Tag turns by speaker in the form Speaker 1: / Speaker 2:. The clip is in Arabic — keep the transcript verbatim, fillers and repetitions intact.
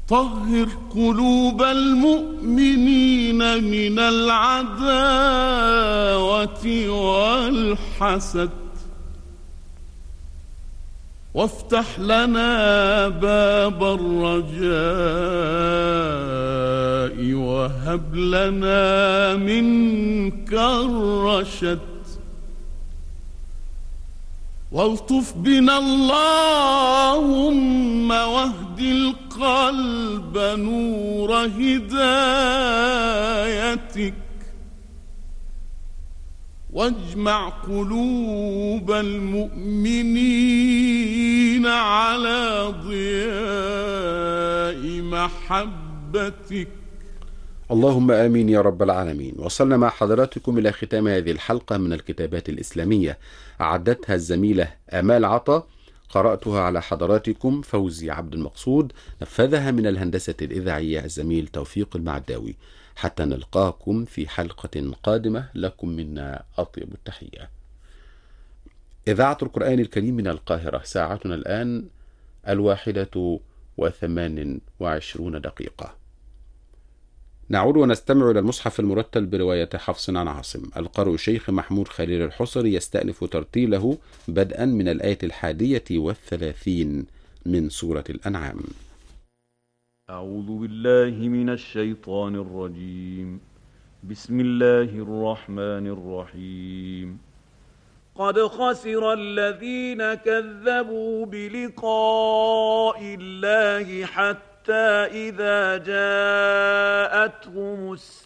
Speaker 1: طهر قلوب المؤمنين من العداوة والحسد، وافتح لنا باب الرجاء، وهب لنا منك الرشد، والطف بنا اللهم، واهد القلب نور هدايتك، واجمع قلوب المؤمنين على ضياء محبتك.
Speaker 2: اللهم آمين يا رب العالمين. وصلنا مع حضراتكم إلى ختام هذه الحلقة من الكتابات الإسلامية، أعدتها الزميلة آمال عطا، قرأتها على حضراتكم فوزي عبد المقصود، نفذها من الهندسة الإذاعية الزميل توفيق المعداوي. حتى نلقاكم في حلقة قادمة، لكم منا أطيب التحية. إذاعة القرآن الكريم من القاهرة، ساعتنا الآن الواحدة وثمان وعشرون دقيقة. نعود ونستمع إلى المصحف المرتل برواية حفص عن عاصم. القارئ الشيخ محمود خليل الحصري يستأنف ترتيله بدءا من الآية الحادية والثلاثين من سورة الأنعام.
Speaker 3: أعوذ بالله من الشيطان الرجيم. بسم الله الرحمن الرحيم. قد خسر الذين كذبوا بلقاء الله حتى إذا جاءتهم الساعة